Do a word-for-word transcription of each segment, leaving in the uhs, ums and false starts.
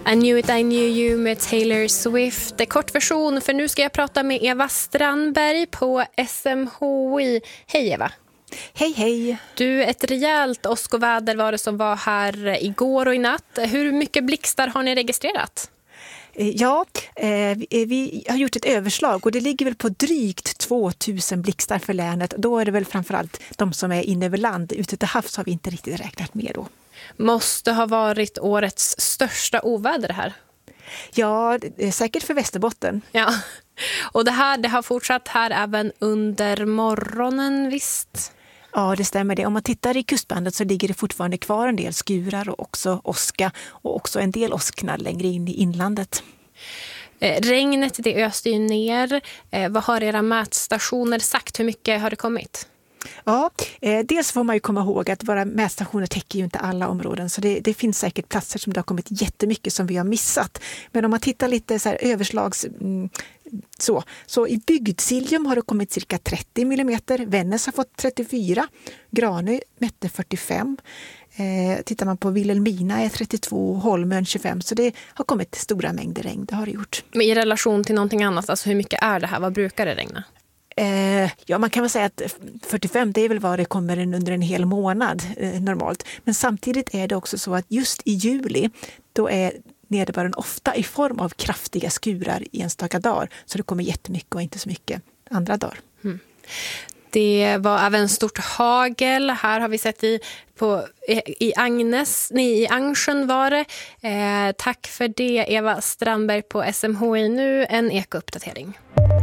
I knew it, I knew you med Taylor Swift. Det är kort version, för nu ska jag prata med Eva Strandberg på S M H I. Hej Eva. Hej hej. Du, ett rejält åskoväder var det som var här igår och i natt. Hur mycket blixtar har ni registrerat? Ja, eh, vi har gjort ett överslag och det ligger väl på drygt tvåtusen blixtar för länet. Då är det väl framförallt de som är inne över land. Ute till havs har vi inte riktigt räknat med då. Måste ha varit årets största oväder här. Ja, säkert för Västerbotten. Ja, och det här det har fortsatt här även under morgonen, visst? Ja, det stämmer det. Om man tittar i kustbandet så ligger det fortfarande kvar en del skurar och också åska och också en del åsknar längre in i inlandet. Eh, regnet det öste ju ner. Eh, vad har era mätstationer sagt? Hur mycket har det kommit? Ja, eh, dels får man ju komma ihåg att våra mätstationer täcker ju inte alla områden, så det, det finns säkert platser som det har kommit jättemycket som vi har missat. Men om man tittar lite så här överslags mm, så, så i Bygdsiljum har det kommit cirka trettio millimeter, Vännäs har fått trettiofyra, Granö mätte fyrtiofem, eh, tittar man på Vilhelmina är trettiotvå, Holmön tjugofem, så det har kommit stora mängder regn, det har det gjort. Men i relation till någonting annat, alltså hur mycket är det här? Vad brukar det regna? Eh, ja, man kan väl säga att fyrtiofem det är väl vad det kommer en, under en hel månad eh, normalt. Men samtidigt är det också så att just i juli då är nederbörden ofta i form av kraftiga skurar i enstaka dagar. Så det kommer jättemycket och inte så mycket andra dagar. Mm. Det var även stort hagel. Här har vi sett i, på, i Agnes, nej, i Angsjön var det. Eh, tack för det Eva Strandberg på S M H I. Nu en ekouppdatering.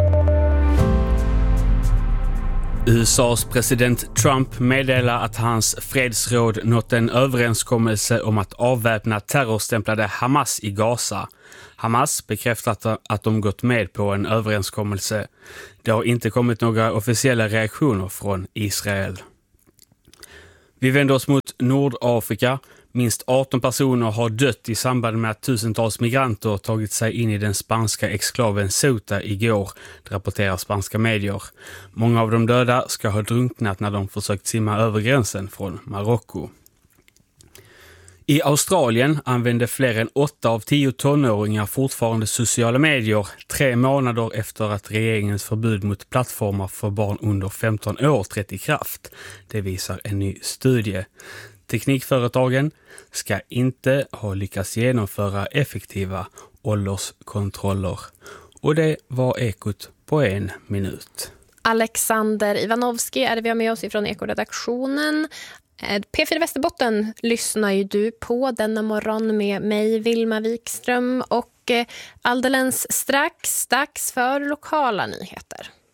U S A:s president Trump meddelar att hans fredsråd nått en överenskommelse om att avväpna terrorstämplade Hamas i Gaza. Hamas bekräftat att de gått med på en överenskommelse. Det har inte kommit några officiella reaktioner från Israel. Vi vänder oss mot Nordafrika. Minst arton personer har dött i samband med att tusentals migranter tagit sig in i den spanska exklaven Ceuta igår, rapporterar spanska medier. Många av de döda ska ha drunknat när de försökt simma över gränsen från Marocko. I Australien använder fler än åtta av tio tonåringar fortfarande sociala medier tre månader efter att regeringens förbud mot plattformar för barn under femton år trätt i kraft. Det visar en ny studie. Teknikföretagen ska inte ha lyckats genomföra effektiva ålderskontroller. Och det var Ekot på en minut. Alexander Ivanovski är det vi har med oss ifrån Ekoredaktionen. P fyra Västerbotten lyssnar ju du på denna morgon med mig, Vilma Wikström, och alldeles strax dags för lokala nyheter.